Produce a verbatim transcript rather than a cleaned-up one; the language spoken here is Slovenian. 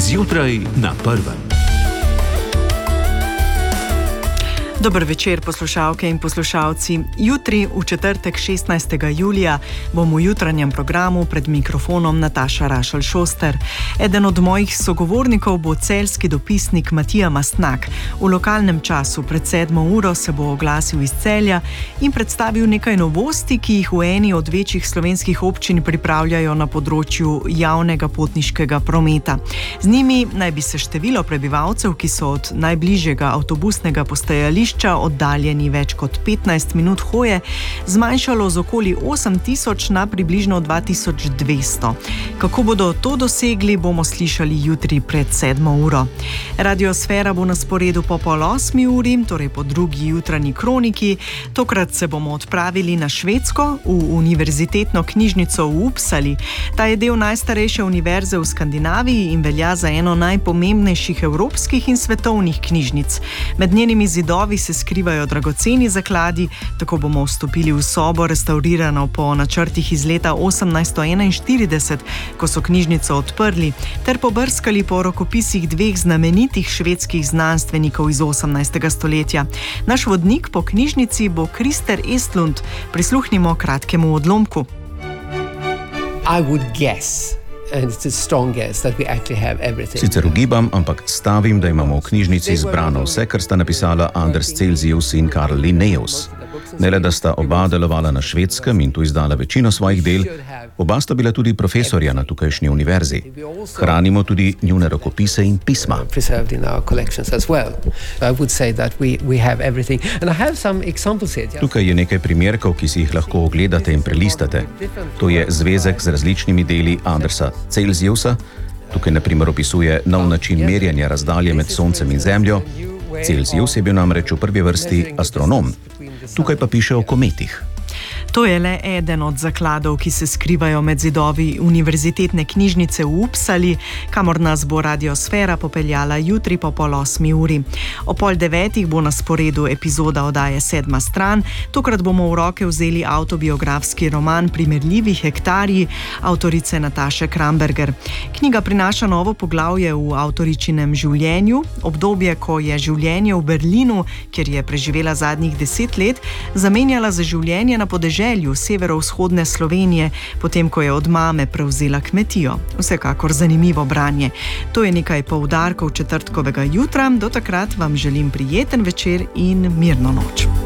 Zjutraj na prvem. Dober večer, poslušalke in poslušalci. Jutri, v četrtek šestnajstega julija, bom v jutranjem programu pred mikrofonom Nataša Rašelj-Šoster. Eden od mojih sogovornikov bo celjski dopisnik Matija Mastnak. V lokalnem času pred sedmo uro se bo oglasil iz Celja in predstavil nekaj novosti, ki jih v eni od večjih slovenskih občin pripravljajo na področju javnega potniškega prometa. Z njimi naj bi se število prebivalcev, ki so od najbližjega avtobusnega postajališča oddaljeni več kot petnajst minut hoje, zmanjšalo z okoli osem tisoč na približno dva tisoč dvesto. Kako bodo to dosegli, bomo slišali jutri pred sedmo uro. Radiosfera bo na sporedu po pol osmi uri, torej po drugi jutranji kroniki. Tokrat se bomo odpravili na Švedsko, v univerzitetno knjižnico v Uppsali. Ta je del najstarejše univerze v Skandinaviji in velja za eno najpomembnejših evropskih in svetovnih knjižnic. Med njenimi zidovi se skrivajo dragoceni zakladi, tako bomo vstopili v sobo, restavrirano po načrtih iz leta osemnajststo enainštirideset, ko so knjižnico odprli, ter pobrskali po rokopisih dveh znamenitih švedskih znanstvenikov iz osemnajstega stoletja. Naš vodnik po knjižnici bo Krister Estlund. Prisluhnimo kratkemu odlomku. I would guess. And it's a strong guess that we actually have everything. Sicer ugibam, ampak stavim, da imamo v knjižnici zbrano vse, kar sta napisala Anders Celsius in Carl Linnaeus. Ne le, da sta oba delovala na Švedskem in tu izdala večino svojih del, oba sta bila tudi profesorja na tukajšnji univerzi. Hranimo tudi njune rokopise in pisma. Tukaj je nekaj primerkov, ki si jih lahko ogledate in prelistate. To je zvezek z različnimi deli Andersa Celsiusa. Tukaj na primer opisuje nov način merjanja razdalje med Soncem in Zemljo. Celsius je bil namreč v prvi vrsti astronom. Tukaj pa piše o kometih. To je le eden od zakladov, ki se skrivajo med zidovi univerzitetne knjižnice v Uppsali, kamor nas bo Radiosfera popeljala jutri po pol osmi uri. O pol devetih bo na sporedu epizoda oddaje Sedma stran. Tokrat bomo v roke vzeli avtobiografski roman Primerljivi hektarji avtorice Nataše Kramberger. Knjiga prinaša novo poglavje v avtoričinem življenju, obdobje, ko je življenje v Berlinu, kjer je preživela zadnjih deset let, zamenjala za življenje na podeželju severovzhodne Slovenije, potem ko je od mame prevzela kmetijo. Vsekakor zanimivo branje. To je nekaj poudarkov četrtkovega jutra. Do takrat vam želim prijeten večer in mirno noč.